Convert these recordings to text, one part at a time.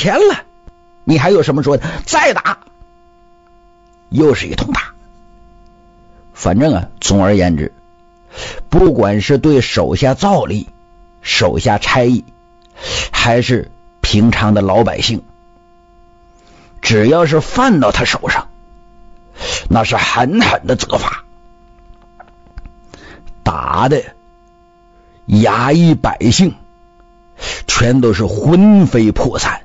钱了，你还有什么说的？再打！又是一通打。反正啊，总而言之，不管是对手下造吏、手下差役，还是平常的老百姓，只要是犯到他手上，那是狠狠的责罚，打的衙役百姓全都是魂飞魄散，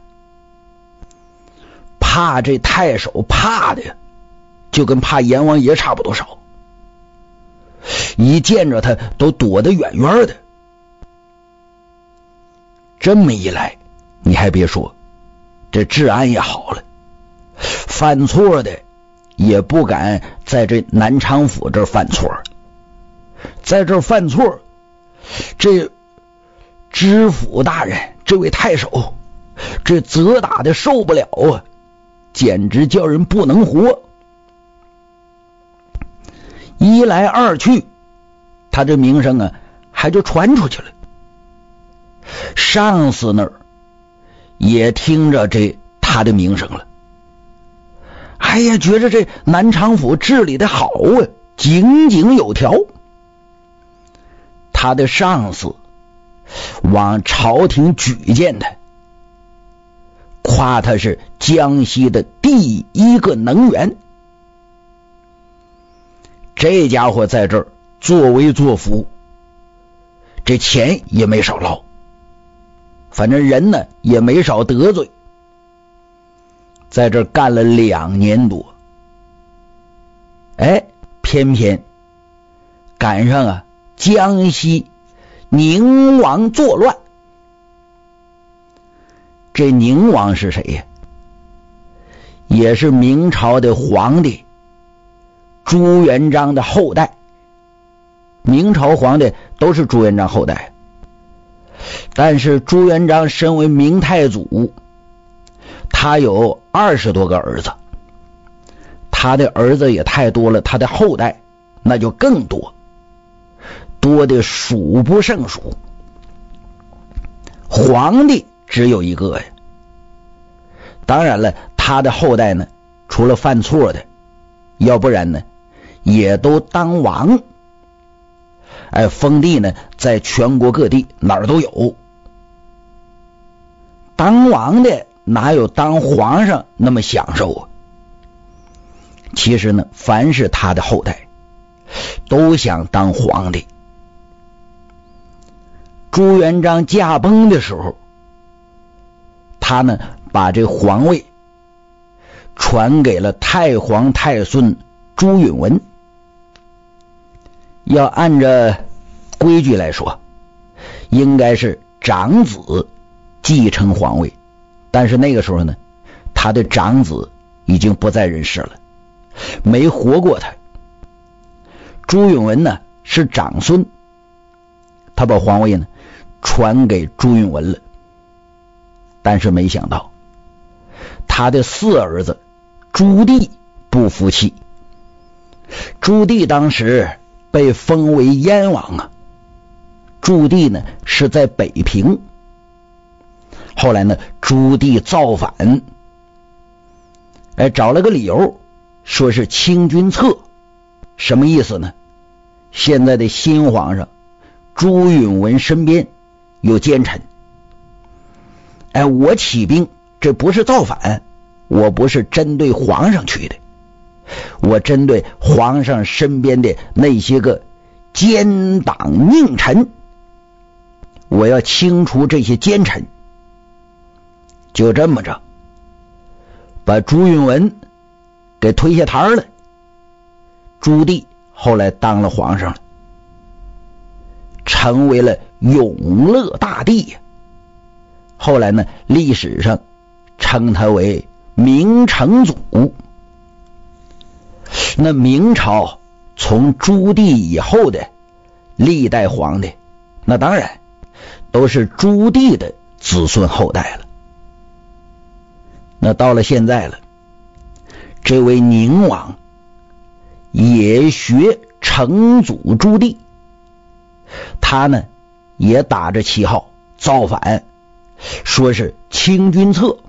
怕这太守怕的就跟怕阎王爷差不多少，一见着他都躲得远远的。这么一来，你还别说，这治安也好了，犯错的也不敢在这南昌府这儿犯错，在这儿犯错，这知府大人这位太守这责打的受不了啊，简直叫人不能活。一来二去，他这名声啊还就传出去了，上司那儿也听着他的名声了。哎呀，觉着这南昌府治理的好啊，井井有条。他的上司往朝廷举荐他，夸他是江西的第一个能员。这家伙在这儿作威作福，这钱也没少捞，反正人呢也没少得罪，在这儿干了2年多。哎，偏偏赶上啊江西宁王作乱。这宁王是谁呀？也是明朝的皇帝朱元璋的后代，明朝皇帝都是朱元璋后代。但是朱元璋身为明太祖，他有20多个儿子，他的儿子也太多了，他的后代那就更多，多的数不胜数。皇帝只有一个呀，当然了，他的后代呢，除了犯错的，要不然呢也都当王。哎，封地呢在全国各地哪儿都有，当王的哪有当皇上那么享受啊？其实呢，凡是他的后代都想当皇帝。朱元璋驾崩的时候，他呢把这皇位传给了太皇太孙朱允文。要按照规矩来说，应该是长子继承皇位，但是那个时候呢，他的长子已经不在人世了，没活过他。朱允文呢是长孙，他把皇位呢传给朱允文了。但是没想到他的4儿子朱棣不服气，朱棣当时被封为燕王啊。朱棣呢是在北平，后来呢朱棣造反，找了个理由说是清君侧。什么意思呢？现在的新皇上朱允文身边有奸臣，我起兵这不是造反，我不是针对皇上去的，我针对皇上身边的那些个奸党佞臣，我要清除这些奸臣。就这么着把朱允文给推下台了。朱棣后来当了皇上了，成为了永乐大帝呀。后来呢，历史上称他为明成祖。那明朝从朱棣以后的历代皇帝，那当然都是朱棣的子孙后代了。那到了现在了，这位宁王也学成祖朱棣，他呢也打着旗号造反，说是清君侧。